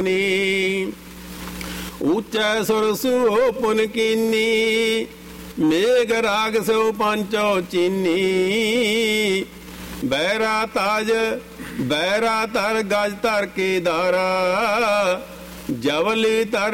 ऊंचा सुरसु पुन कीनी मेघ राग सो पंचो चीनी बैरा ताज बैरा तर गज तर के दारा जवली तर